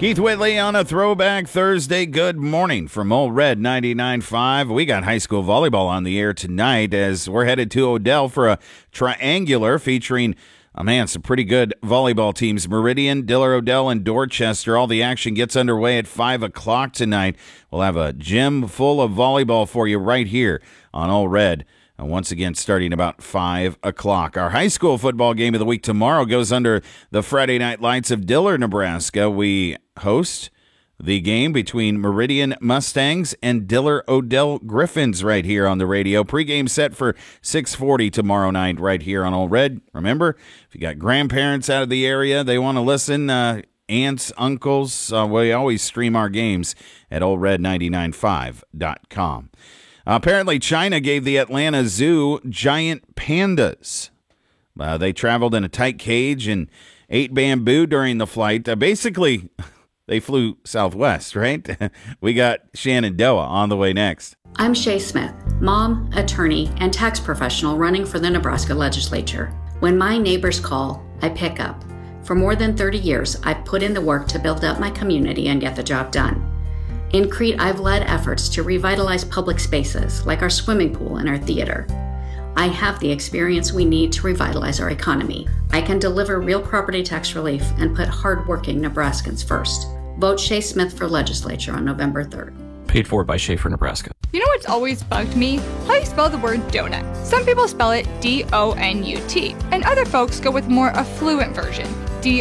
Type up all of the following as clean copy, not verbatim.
Keith Whitley on a Throwback Thursday. Good morning from Old Red 99.5. We got high school volleyball on the air tonight as we're headed to Odell for a triangular featuring, some pretty good volleyball teams. Meridian, Diller, Odell, and Dorchester. All the action gets underway at 5 o'clock tonight. We'll have a gym full of volleyball for you right here on Old Red. Once again, starting about 5 o'clock. Our high school football game of the week tomorrow goes under the Friday night lights of Diller, Nebraska. We host the game between Meridian Mustangs and Diller Odell Griffins right here on the radio. Pre-game set for 6:40 tomorrow night right here on Old Red. Remember, if you got grandparents out of the area, they want to listen, aunts, uncles, we always stream our games at oldred995.com. Apparently, China gave the Atlanta Zoo giant pandas. They traveled in a tight cage and ate bamboo during the flight. Basically, they flew southwest, right? We got Shenandoah on the way next. I'm Shay Smith, mom, attorney, and tax professional running for the Nebraska legislature. When my neighbors call, I pick up. For more than 30 years, I've put in the work to build up my community and get the job done. In Crete, I've led efforts to revitalize public spaces like our swimming pool and our theater. I have the experience we need to revitalize our economy. I can deliver real property tax relief and put hardworking Nebraskans first. Vote Shay Smith for legislature on November 3rd. Paid for by Schaefer, Nebraska. You know what's always bugged me? How you spell the word donut. Some people spell it D-O-N-U-T, and other folks go with more affluent version,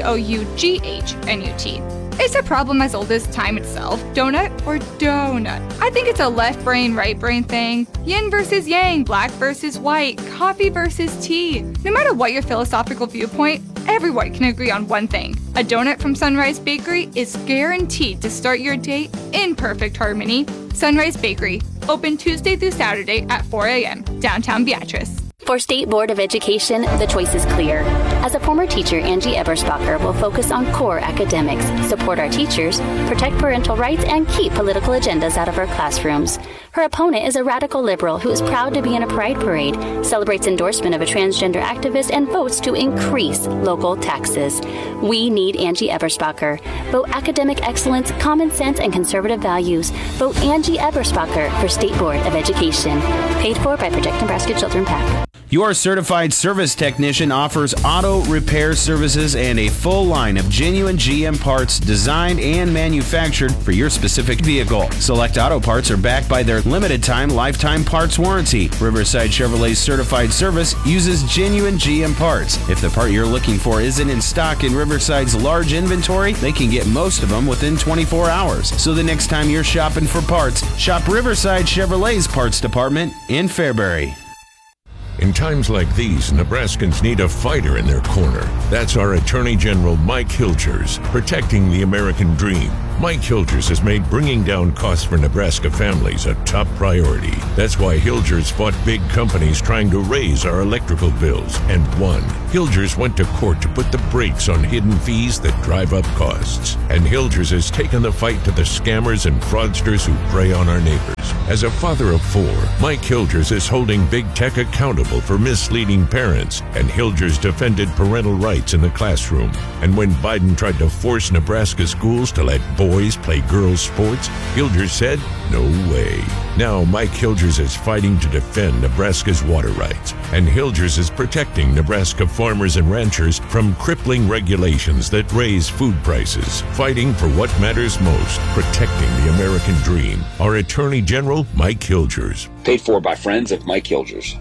D-O-U-G-H-N-U-T. It's a problem as old as time itself, donut or donut. I think it's a left brain, right brain thing. Yin versus yang, black versus white, coffee versus tea. No matter what your philosophical viewpoint, everyone can agree on one thing. A donut from Sunrise Bakery is guaranteed to start your day in perfect harmony. Sunrise Bakery, open Tuesday through Saturday at 4 a.m., downtown Beatrice. For State Board of Education, the choice is clear. As a former teacher, Angie Eberspacher will focus on core academics, support our teachers, protect parental rights, and keep political agendas out of our classrooms. Her opponent is a radical liberal who is proud to be in a pride parade, celebrates endorsement of a transgender activist, and votes to increase local taxes. We need Angie Eberspacher. Vote academic excellence, common sense, and conservative values. Vote Angie Eberspacher for State Board of Education. Paid for by Protect Nebraska Children PAC. Your certified service technician offers auto repair services and a full line of genuine GM parts designed and manufactured for your specific vehicle. Select auto parts are backed by their limited-time lifetime parts warranty. Riverside Chevrolet's certified service uses genuine GM parts. If the part you're looking for isn't in stock in Riverside's large inventory, they can get most of them within 24 hours. So the next time you're shopping for parts, shop Riverside Chevrolet's parts department in Fairbury. In times like these, Nebraskans need a fighter in their corner. That's our Attorney General Mike Hilgers, protecting the American dream. Mike Hilgers has made bringing down costs for Nebraska families a top priority. That's why Hilgers fought big companies trying to raise our electrical bills and won. Hilgers went to court to put the brakes on hidden fees that drive up costs. And Hilgers has taken the fight to the scammers and fraudsters who prey on our neighbors. As a father of four, Mike Hilgers is holding big tech accountable for misleading parents, and Hilgers defended parental rights in the classroom. And when Biden tried to force Nebraska schools to let boys play girls' sports, Hilgers said, no way. Now Mike Hilgers is fighting to defend Nebraska's water rights, and Hilgers is protecting Nebraska farmers and ranchers from crippling regulations that raise food prices, fighting for what matters most, protecting the American dream. Our Attorney General, Mike Hilgers. Paid for by friends of Mike Hilgers.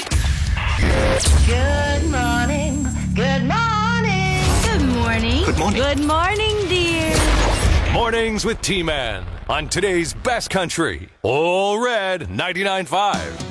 Good morning. Good morning. Good morning. Good morning. Good morning, dear. Mornings with T-Man on today's best country. All Red 99.5.